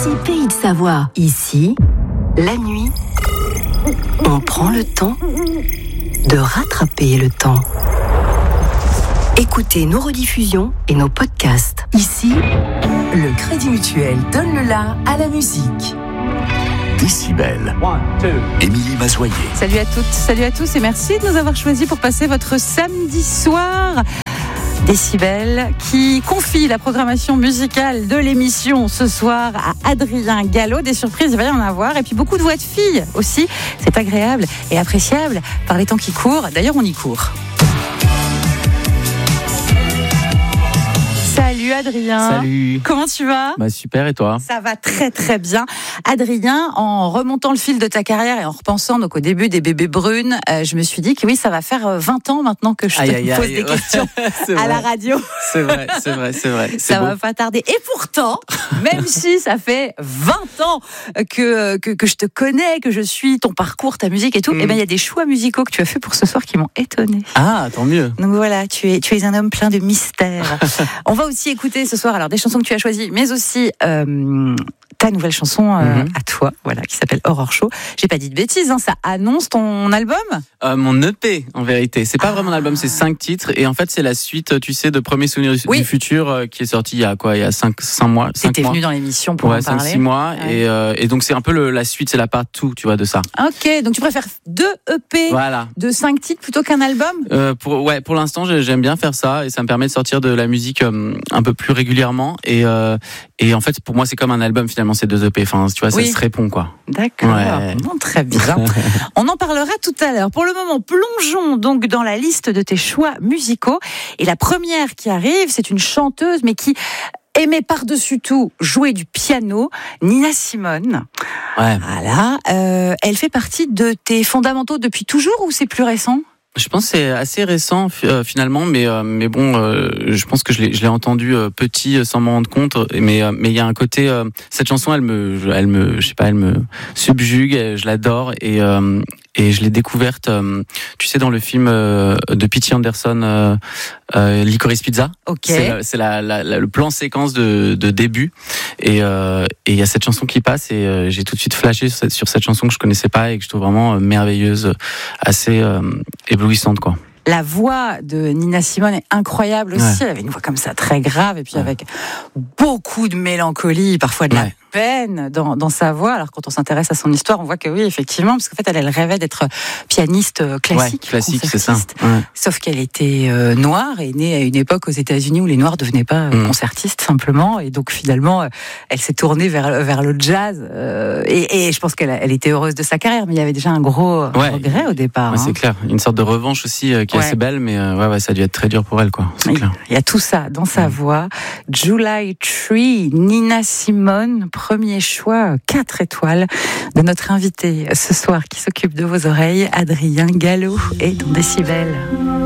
Ici, Pays de Savoie. Ici, la nuit, on prend le temps de rattraper le temps. Écoutez nos rediffusions et nos podcasts. Ici, le Crédit Mutuel donne le la à la musique. Décibel. Émilie Mazoyer. Salut à toutes, salut à tous et merci de nous avoir choisis pour passer votre samedi soir. Décibel qui confie la programmation musicale de l'émission ce soir à Adrien Gallo. Des surprises, il va y en avoir. Et puis beaucoup de voix de filles aussi. C'est agréable et appréciable par les temps qui courent. D'ailleurs, on y court. Salut Adrien. Salut. Comment tu vas ? Super, et toi ? Ça va très très bien. Adrien, en remontant le fil de ta carrière et en repensant donc au début des Bébés Brunes, je me suis dit que oui, ça va faire 20 ans maintenant que je te pose des questions à la radio. C'est vrai. Ça va pas tarder. Et pourtant, même si ça fait 20 ans que je te connais, que je suis ton parcours, ta musique et tout, eh ben il y a des choix musicaux que tu as fait pour ce soir qui m'ont étonnée. Ah, tant mieux. Donc voilà, tu es un homme plein de mystères. On va aussi écouter ce soir alors des chansons que tu as choisies, mais aussi ta nouvelle chanson à toi, voilà, qui s'appelle Horror Show. J'ai pas dit de bêtises, hein, ça annonce ton album ? Mon EP, en vérité. C'est pas vraiment un album, c'est 5 titres. Et en fait, c'est la suite, tu sais, de Premier Souvenir du Futur, qui est sorti il y a 5 mois. T'étais venu dans l'émission pour en parler. 5-6 mois. Ouais. Et donc, c'est un peu la suite, c'est la part 2, tu vois, de ça. Ok, donc tu préfères 2 EP de 5 titres plutôt qu'un album ? Pour l'instant, j'aime bien faire ça. Et ça me permet de sortir de la musique un peu plus régulièrement. Et en fait, pour moi, c'est comme un album, finalement, ces 2 EP. Enfin, tu vois, ça se répond, quoi. D'accord. Ouais. Bon, très bien. On en parlera tout à l'heure. Pour le moment, plongeons donc dans la liste de tes choix musicaux. Et la première qui arrive, c'est une chanteuse, mais qui aimait par-dessus tout jouer du piano, Nina Simone. Ouais. Voilà. Elle fait partie de tes fondamentaux depuis toujours ou c'est plus récent ? Je pense que c'est assez récent finalement, mais bon, je pense que je l'ai entendu petit sans m'en rendre compte. Mais il y a un côté, cette chanson, elle me subjugue, je l'adore et je l'ai découverte, tu sais, dans le film de P.T. Anderson, Licorice Pizza. Okay. C'est le plan séquence de début et il y a cette chanson qui passe et j'ai tout de suite flashé sur cette chanson que je connaissais pas et que je trouve vraiment merveilleuse, assez éblouissante, quoi. La voix de Nina Simone est incroyable aussi. Elle avait une voix comme ça très grave et puis avec beaucoup de mélancolie, parfois de la peine dans sa voix. Alors quand on s'intéresse à son histoire, on voit que oui, effectivement, parce qu'en fait elle rêvait d'être pianiste classique. Ouais, classique, c'est ça. Ouais. Sauf qu'elle était noire et née à une époque aux États-Unis où les noirs devenaient pas concertistes simplement. Et donc finalement, elle s'est tournée vers le jazz. Et je pense qu'elle était heureuse de sa carrière, mais il y avait déjà un gros regret au départ. Ouais, c'est clair. Une sorte de revanche aussi qui est assez belle, mais ça a dû être très dur pour elle, quoi. C'est clair. Il y a tout ça dans sa voix. July Tree, Nina Simone, premier choix 4 étoiles de notre invité ce soir qui s'occupe de vos oreilles, Adrien Gallo et dans Décibel.